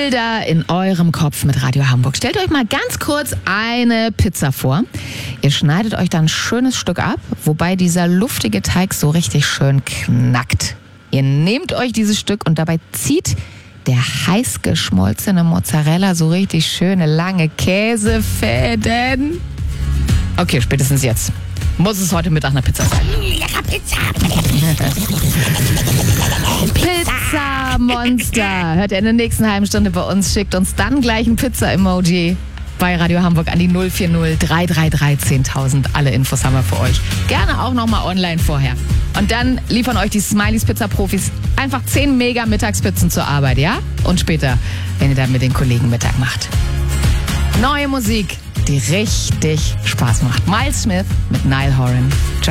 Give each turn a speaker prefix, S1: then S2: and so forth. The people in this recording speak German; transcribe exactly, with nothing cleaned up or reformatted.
S1: Bilder in eurem Kopf mit Radio Hamburg. Stellt euch mal ganz kurz eine Pizza vor. Ihr schneidet euch dann ein schönes Stück ab, wobei dieser luftige Teig so richtig schön knackt. Ihr nehmt euch dieses Stück und dabei zieht der heiß geschmolzene Mozzarella so richtig schöne lange Käsefäden. Okay, spätestens jetzt muss es heute Mittag eine Pizza sein.
S2: Lecker Pizza.
S1: Pizza Monster. Hört ihr in der nächsten halben Stunde bei uns. Schickt uns dann gleich ein Pizza-Emoji bei Radio Hamburg an die null vier null drei drei drei zehntausend. Alle Infos haben wir für euch. Gerne auch nochmal online vorher. Und dann liefern euch die Smileys Pizza-Profis einfach zehn mega Mittagspizzen zur Arbeit, ja? Und später, wenn ihr dann mit den Kollegen Mittag macht. Neue Musik, die richtig Spaß macht. Miles Smith mit Niall Horan. Ciao.